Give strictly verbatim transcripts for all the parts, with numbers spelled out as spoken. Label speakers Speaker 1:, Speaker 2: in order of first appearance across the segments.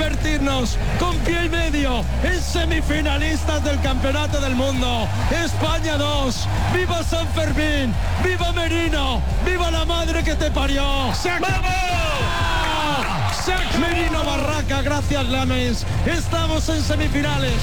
Speaker 1: convertirnos con pie y medio en semifinalistas del Campeonato del Mundo. España dos, viva San Fermín, viva Merino, viva la madre que te parió. ¡Vamos! Merino Barraca, gracias Lames, estamos en semifinales.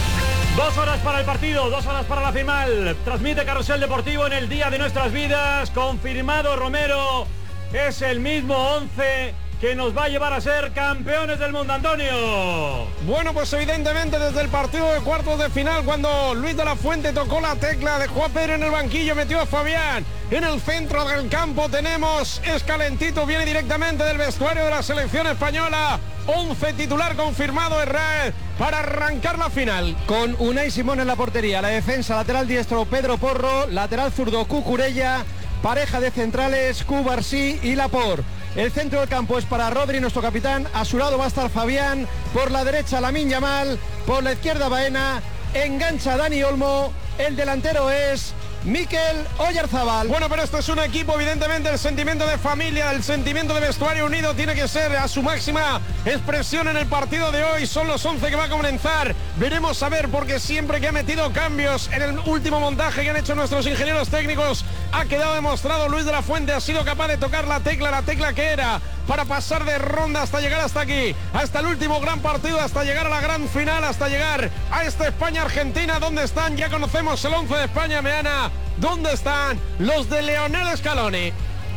Speaker 2: Dos horas para el partido, dos horas para la final. Transmite Carrusel Deportivo en el día de nuestras vidas. Confirmado Romero, es el mismo once que nos va a llevar a ser campeones del mundo, Antonio.
Speaker 3: Bueno, pues evidentemente desde el partido de cuartos de final, cuando Luis de la Fuente tocó la tecla, dejó a Pedro en el banquillo, metió a Fabián. En el centro del campo tenemos, es calentito, viene directamente del vestuario de la selección española. once titular confirmado en red para arrancar la final.
Speaker 4: Con Unai Simón en la portería, la defensa lateral diestro Pedro Porro, lateral zurdo Cucurella, pareja de centrales Cubarsí y Laporte. El centro del campo es para Rodri, nuestro capitán. A su lado va a estar Fabián. Por la derecha Lamine Yamal. Por la izquierda Baena. Engancha Dani Olmo. El delantero es Mikel Oyarzabal.
Speaker 3: Bueno, pero esto es un equipo, evidentemente el sentimiento de familia, el sentimiento de vestuario unido tiene que ser a su máxima expresión en el partido de hoy. Son los once que va a comenzar. Veremos a ver, porque siempre que ha metido cambios en el último montaje que han hecho nuestros ingenieros técnicos, ha quedado demostrado. Luis de la Fuente ha sido capaz de tocar la tecla, la tecla que era para pasar de ronda hasta llegar hasta aquí, hasta el último gran partido, hasta llegar a la gran final, hasta llegar a esta España-Argentina. ¿Dónde están? Ya conocemos el once de España, Meana. ¿Dónde están los de Lionel Scaloni?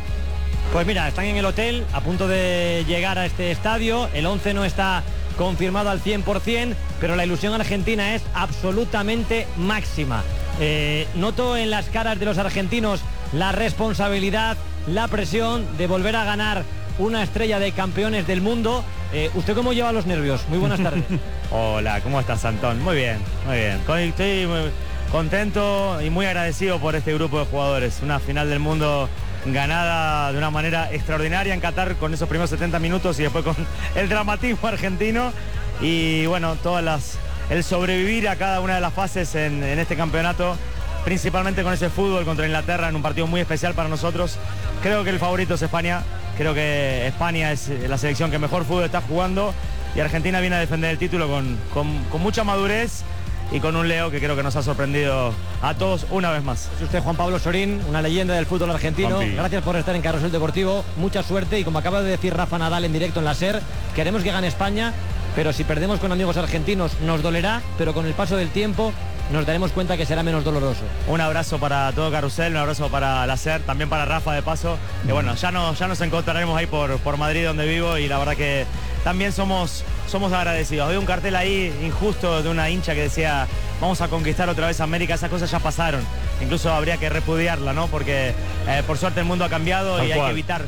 Speaker 2: Pues mira, están en el hotel a punto de llegar a este estadio. El once no está confirmado al cien por cien, pero la ilusión argentina es absolutamente máxima. Eh, noto en las caras de los argentinos la responsabilidad, la presión de volver a ganar una estrella de campeones del mundo. Eh, ¿Usted cómo lleva los nervios? Muy buenas tardes.
Speaker 5: Hola, ¿cómo estás, Antón? Muy bien, muy bien. Estoy muy contento y muy agradecido por este grupo de jugadores. Una final del mundo ganada de una manera extraordinaria en Qatar, con esos primeros setenta minutos y después con el dramatismo argentino. Y bueno, todas las, el sobrevivir a cada una de las fases en, en este campeonato, principalmente con ese fútbol contra Inglaterra en un partido muy especial para nosotros. Creo que el favorito es España. Creo que España es la selección que mejor fútbol está jugando y Argentina viene a defender el título con, con, con mucha madurez y con un Leo que creo que nos ha sorprendido a todos una vez más.
Speaker 2: Es usted Juan Pablo Sorín, una leyenda del fútbol argentino. Juanpi. Gracias por estar en Carrusel Deportivo. Mucha suerte y como acaba de decir Rafa Nadal en directo en la SER, queremos que gane España, pero si perdemos con amigos argentinos nos dolerá, pero con el paso del tiempo nos daremos cuenta que será menos doloroso.
Speaker 5: Un abrazo para todo Carrusel, un abrazo para la SER, también para Rafa de paso. Y bueno, ya, no, ya nos encontraremos ahí por, por Madrid donde vivo y la verdad que también somos, somos agradecidos. Veo un cartel ahí injusto de una hincha que decía vamos a conquistar otra vez América. Esas cosas ya pasaron, incluso habría que repudiarla, ¿no? Porque eh, por suerte el mundo ha cambiado. Tal y hay cual. que evitar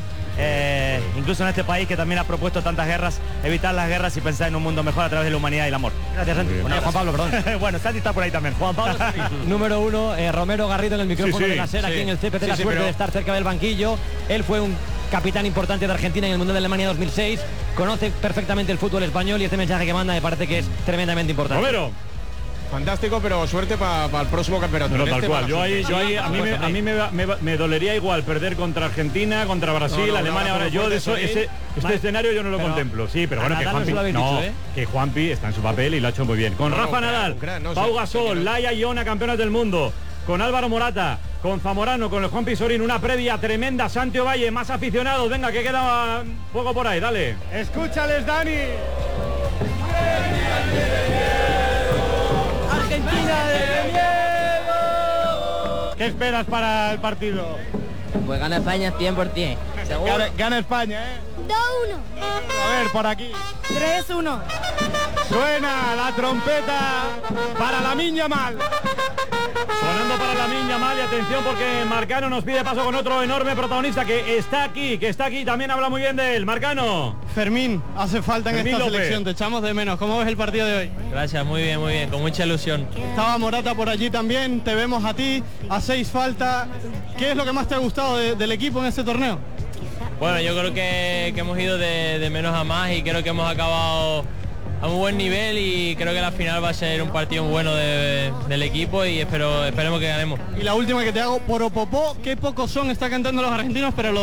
Speaker 5: Eh, incluso en este país que también ha propuesto tantas guerras, evitar las guerras y pensar en un mundo mejor a través de la humanidad y el amor.
Speaker 2: Gracias, Santi. Bueno, Juan Pablo, perdón.
Speaker 5: Bueno, Santi está por ahí también.
Speaker 2: Juan Pablo, número uno, eh, Romero Garrido en el micrófono sí, sí, de la SER, sí, aquí en el C P T, sí, la sí, suerte pero... de estar cerca del banquillo. Él fue un capitán importante de Argentina en el Mundial de Alemania dos mil seis, conoce perfectamente el fútbol español y este mensaje que manda me parece que es tremendamente importante.
Speaker 3: Romero. Fantástico, pero suerte para pa el próximo campeonato.
Speaker 6: No, tal
Speaker 3: este
Speaker 6: cual. Yo ahí, yo ahí a mí, me, a mí me, me, me dolería igual perder contra Argentina, contra Brasil, no, no, Alemania. Ahora yo de eso, ese, este Man, escenario yo no lo pero, contemplo. Sí, pero bueno, que Juanpi, no, dicho, ¿eh? que Juanpi está en su papel y lo ha hecho muy bien. Con no, Rafa no, Nadal, no, Pau Gasol, no. Laia y Ona, campeonas del mundo. Con Álvaro Morata, con Zamorano, con el Juanpi Sorín, una previa tremenda. Santi Ovalle, más aficionados. Venga, que queda poco por ahí, dale.
Speaker 3: Escúchales, Dani.
Speaker 7: Argentina de miedo.
Speaker 3: ¿Qué esperas para el partido?
Speaker 7: Pues gana España cien por cien.
Speaker 3: Gana, gana España, ¿eh?
Speaker 8: dos uno.
Speaker 3: A ver, por aquí.
Speaker 8: tres uno.
Speaker 3: Suena la trompeta para Lamine Yamal.
Speaker 2: Sonando para Lamine Yamal y atención porque Marcano nos pide paso con otro enorme protagonista que está aquí, que está aquí, también habla muy bien de él. Marcano.
Speaker 9: Fermín, hace falta en
Speaker 2: Fermín
Speaker 9: esta
Speaker 2: López.
Speaker 9: selección, te echamos de menos. ¿Cómo ves el partido de hoy?
Speaker 10: Gracias, muy bien, muy bien, con mucha ilusión.
Speaker 9: Estaba Morata por allí también, te vemos a ti, hacéis falta. ¿Qué es lo que más te ha gustado de, del equipo en este torneo?
Speaker 10: Bueno, yo creo que, que hemos ido de, de menos a más y creo que hemos acabado a muy buen nivel y creo que la final va a ser un partido muy bueno de, del equipo y espero esperemos que ganemos.
Speaker 9: Y la última que te hago, Poropopó, qué pocos son, está cantando los argentinos, pero los